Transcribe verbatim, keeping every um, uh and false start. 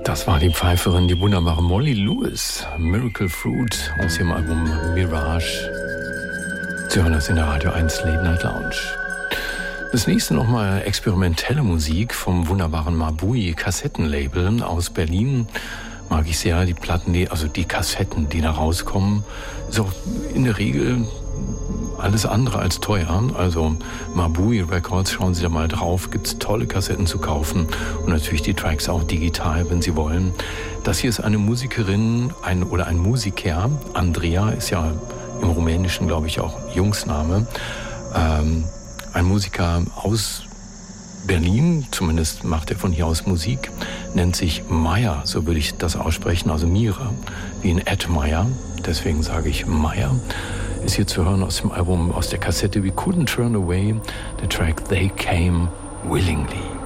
Das war die Pfeiferin, die wunderbare Molly Lewis. Miracle Fruit aus ihrem Album Mirage. Sie hören das in der Radio eins Late Night Lounge. Das nächste nochmal experimentelle Musik vom wunderbaren Mabui Kassettenlabel aus Berlin. Mag ich sehr, die Platten, die, also die Kassetten, die da rauskommen. Ist auch in der Regel alles andere als teuer. Also Mabui Records, schauen Sie da mal drauf, gibt's tolle Kassetten zu kaufen und natürlich die Tracks auch digital, wenn Sie wollen. Das hier ist eine Musikerin ein, oder ein Musiker. Andrea ist ja im Rumänischen, glaube ich, auch Jungsname. Ähm, ein Musiker aus Berlin, zumindest macht er von hier aus Musik, nennt sich Maya, so würde ich das aussprechen, also Mira, wie in Ed Meyer, deswegen sage ich Maya. Ist hier zu hören aus dem Album, aus der Kassette We Couldn't Turn Away, der Track They Came Willingly.